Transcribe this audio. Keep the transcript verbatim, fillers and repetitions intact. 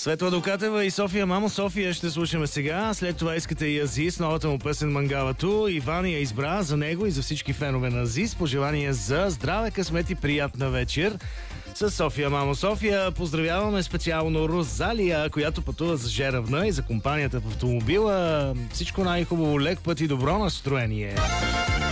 Светла Докатева и София Мамо. София ще слушаме сега. След това искате и Азис, новата му песен Мангалато. Иван я избра за него и за всички фенове на Азис. Пожелание за здраве, късмет и приятна вечер с София Мамо. София поздравяваме специално Розалия, която пътува за Жеравна и за компанията в автомобила. Всичко най-хубаво, лек път и добро настроение.